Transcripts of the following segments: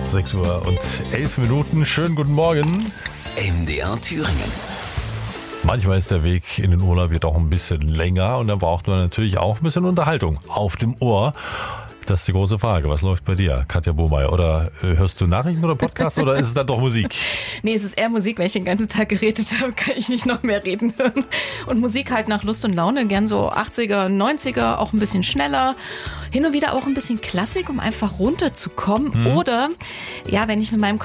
6:11. Schönen guten Morgen. MDR Thüringen. Manchmal ist der Weg in den Urlaub jetzt auch ein bisschen länger und dann braucht man natürlich auch ein bisschen Unterhaltung auf dem Ohr. Das ist die große Frage. Was läuft bei dir, Katja Bohmeier? Oder hörst du Nachrichten oder Podcasts oder ist es dann doch Musik? Nee, es ist eher Musik. Wenn ich den ganzen Tag geredet habe, kann ich nicht noch mehr reden hören. Und Musik halt nach Lust und Laune. Gern so 80er, 90er, auch ein bisschen schneller. Hin und wieder auch ein bisschen Klassik, um einfach runterzukommen. Oder, ja, wenn ich mit meinem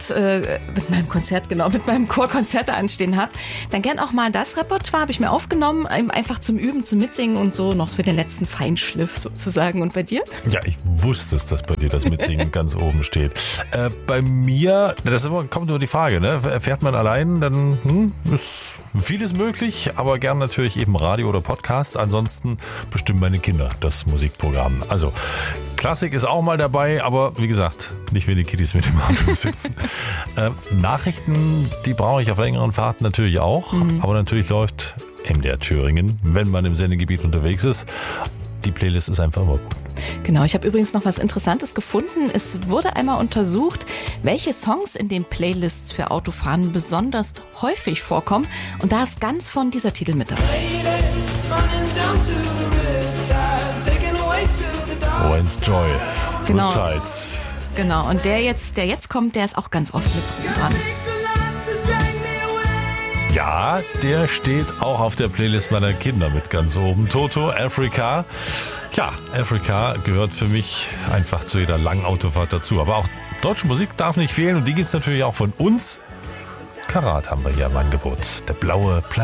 Chor Konzerte anstehen habe, dann gern auch mal das Repertoire habe ich mir aufgenommen, einfach zum Üben, zum Mitsingen und so noch für den letzten Feinschliff sozusagen. Und bei dir? Ja, ich wusste es, dass bei dir das Mitsingen ganz oben steht. Bei mir, kommt nur die Frage, ne? Fährt man allein, dann ist vieles möglich, aber gern natürlich eben Radio oder Podcast. Ansonsten bestimmen meine Kinder das Musikprogramm. Also Klassik ist auch mal dabei, aber wie gesagt, nicht wenn die Kiddies mit dem Auto sitzen. Nachrichten, die brauche ich auf längeren Fahrten natürlich auch, aber natürlich läuft MDR Thüringen, wenn man im Sendegebiet unterwegs ist. Die Playlist ist einfach immer gut. Genau, ich habe übrigens noch was Interessantes gefunden. Es wurde einmal untersucht, welche Songs in den Playlists für Autofahren besonders häufig vorkommen. Und da ist ganz von dieser Titel mit dabei. Wayne's Joy, Genau. Riptides. Genau, und der jetzt kommt, der ist auch ganz oft mit dran. Ja, der steht auch auf der Playlist meiner Kinder mit ganz oben. Toto, Africa. Ja, Africa gehört für mich einfach zu jeder langen Autofahrt dazu. Aber auch deutsche Musik darf nicht fehlen und die gibt's natürlich auch von uns. Karat haben wir hier im Angebot. Der blaue Planet.